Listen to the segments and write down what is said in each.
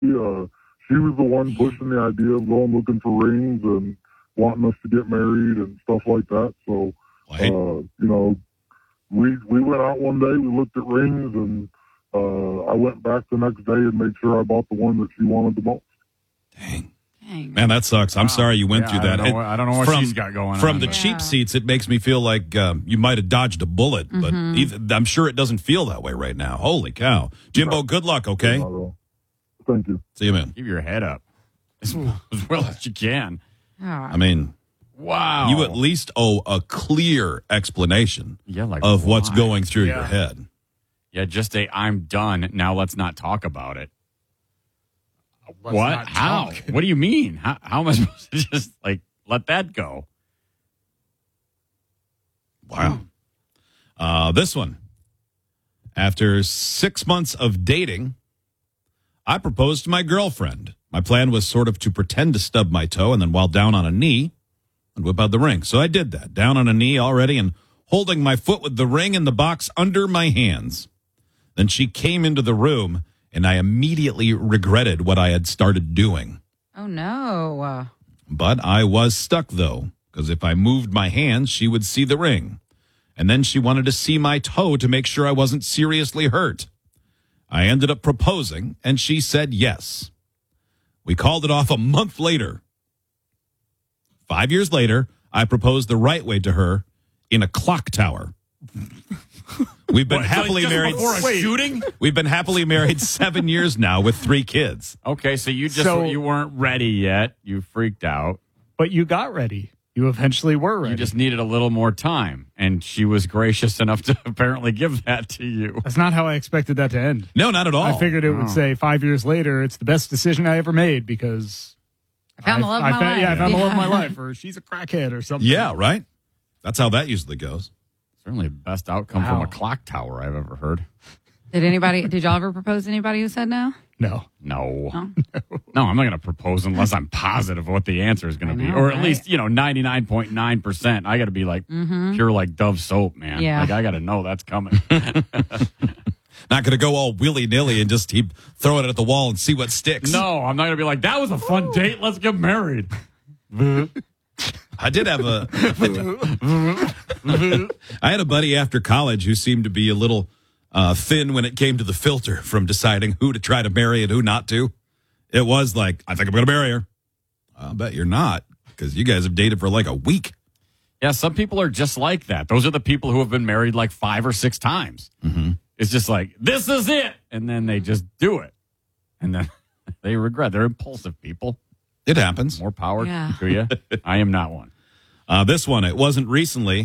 She was the one pushing the idea of going looking for rings and wanting us to get married and stuff like that. So, we went out one day, we looked at rings, and I went back the next day and made sure I bought the one that she wanted the most. Dang. Man, that sucks. I'm sorry you went through that. I don't know what she's got going on. From the cheap seats, it makes me feel like you might have dodged a bullet, but I'm sure it doesn't feel that way right now. Holy cow. Jimbo, good luck, okay? Thank you. See you, man. Keep your head up as well as you can. I mean, wow. You at least owe a clear explanation of what's going through your head. Yeah, just I'm done. Now let's not talk about it. What? How? What do you mean? How am I supposed to just let that go? Wow. This one. After 6 months of dating, I proposed to my girlfriend. My plan was sort of to pretend to stub my toe and then while down on a knee, I'd whip out the ring. So I did that, down on a knee already and holding my foot with the ring in the box under my hands. Then she came into the room, and I immediately regretted what I had started doing. Oh, no. But I was stuck, though, because if I moved my hands, she would see the ring. And then she wanted to see my toe to make sure I wasn't seriously hurt. I ended up proposing, and she said yes. We called it off a month later. 5 years later, I proposed the right way to her in a clock tower. We've been happily married. Before a shooting? We've been happily married 7 years now with 3 kids. Okay, so you weren't ready yet. You freaked out. But you got ready. You eventually were ready. You just needed a little more time, and she was gracious enough to apparently give that to you. That's not how I expected that to end. No, not at all. I figured it would say 5 years later, it's the best decision I ever made because I found the love of my life. Yeah, I found the love of my life, or she's a crackhead or something. Yeah, right? That's how that usually goes. Certainly the best outcome from a clock tower I've ever heard. Did y'all ever propose to anybody who said no? No. No, I'm not going to propose unless I'm positive what the answer is going to be. Or at least, 99.9%. I got to be pure like Dove soap, man. Yeah. I got to know that's coming. Not going to go all willy-nilly and just keep throwing it at the wall and see what sticks. No, I'm not going to be like, that was a fun date. Let's get married. I did have I had a buddy after college who seemed to be a little thin when it came to the filter from deciding who to try to marry and who not to. It was like, I think I'm going to marry her. I'll bet you're not, because you guys have dated for like a week. Yeah, some people are just like that. Those are the people who have been married like 5 or 6 times. Mm-hmm. It's just like, this is it. And then they just do it. And then they regret. They're impulsive people. It happens. More power to you. I am not one. This one, it wasn't recently,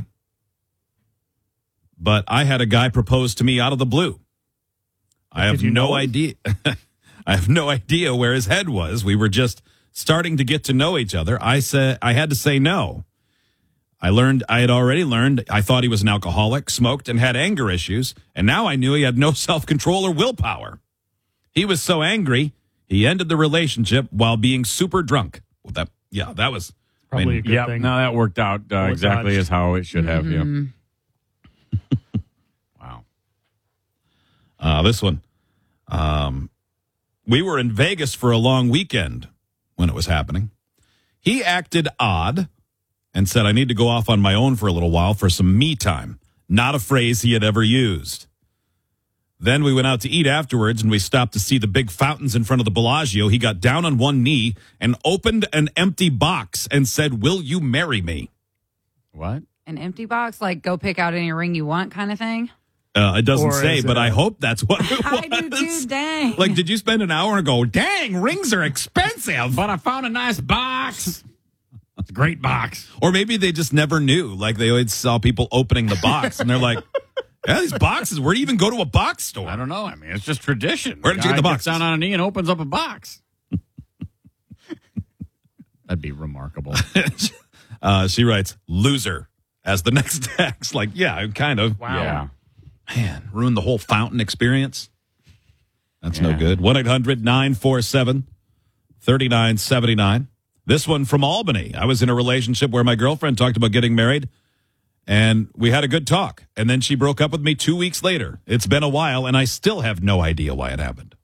but I had a guy propose to me out of the blue. I have no idea. I have no idea where his head was. We were just starting to get to know each other. I had to say no. I had already learned. I thought he was an alcoholic, smoked, and had anger issues. And now I knew he had no self-control or willpower. He was so angry, he ended the relationship while being super drunk. Well, that was probably a good thing. No, that worked out exactly as how it should have. Yeah. Wow. This one. We were in Vegas for a long weekend when it was happening. He acted odd and said, I need to go off on my own for a little while for some me time. Not a phrase he had ever used. Then we went out to eat afterwards, and we stopped to see the big fountains in front of the Bellagio. He got down on one knee and opened an empty box and said, will you marry me? What? An empty box? Like, go pick out any ring you want kind of thing? It doesn't say, but I hope that's what it was. I do too, dang. Like, did you spend an hour and go, dang, rings are expensive? But I found a nice box. It's a great box. Or maybe they just never knew. Like, they always saw people opening the box, and they're like, yeah, these boxes, where do you even go to a box store? I don't know. I mean, it's just tradition. Where did you get the box? Gets down on a knee and opens up a box. That'd be remarkable. She writes, loser, as the next text. Like, yeah, kind of. Wow. Yeah. Man, ruined the whole fountain experience. That's no good. 1-800-947-3979. This one from Albany. I was in a relationship where my girlfriend talked about getting married, and we had a good talk. And then she broke up with me 2 weeks later. It's been a while, and I still have no idea why it happened.